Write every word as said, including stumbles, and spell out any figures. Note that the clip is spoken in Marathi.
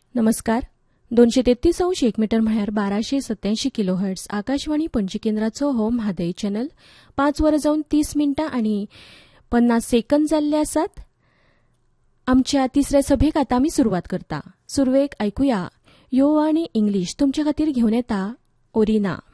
नमस्कार. दोनशे तेहतीस अंश एक मीटर म्हळ्यार बाराशे सत्याऐंशी किलो हर्ट्स आकाशवाणी पणजी केंद्राचो हो म्हादय चॅनल पाच वरां जावन तीस मिनटां आनी पन्नास सेकंद जाल्ले आसात. आमच्या तिसऱ्या सभेक आतां आमी सुरवात करता. सुरवेक आयकुया यो आनी इंग्लीश तुमचे खातीर घेवन येता ओरिना.